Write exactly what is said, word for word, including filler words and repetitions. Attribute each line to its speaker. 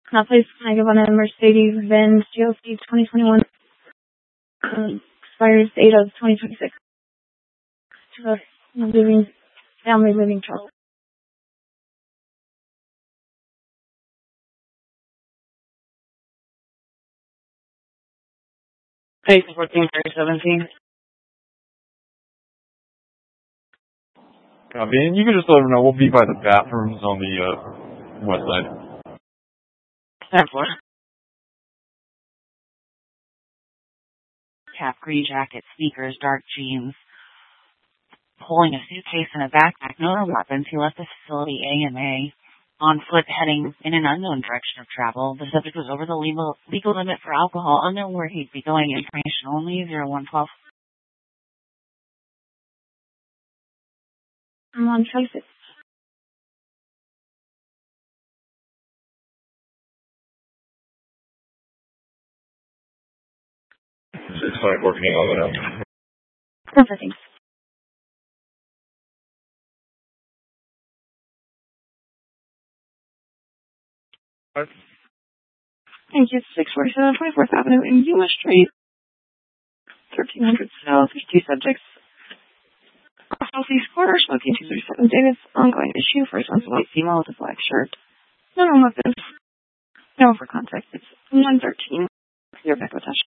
Speaker 1: Uh, please can I give on a Mercedes-Benz G L C twenty twenty-one, um, expires date of twenty twenty-six, to a living, family living trust. Page fourteen thirty seventeen.
Speaker 2: Copy. And you can just let them know we'll be by the bathrooms on the uh, west side.
Speaker 1: ten four.
Speaker 3: Cap green jacket, sneakers, dark jeans. Pulling a suitcase and a backpack, no other weapons. He left the facility A M A. On foot, heading in an unknown direction of travel. The subject was over the legal, legal limit for alcohol. Unknown where he'd be going. Information only. zero one twelve.
Speaker 1: I'm on traces.
Speaker 2: It's fine working on it now.
Speaker 1: Perfect, thanks.
Speaker 2: What?
Speaker 1: Thank you. six forty-seven twenty-fourth Avenue in Yuma Street. thirteen hundred South. There's two subjects. Southeast corner, smoking two thirty-seven Davis. Ongoing issue. First one's a white female with a black shirt. No known weapons. No for contact. It's one thirteen. Your back with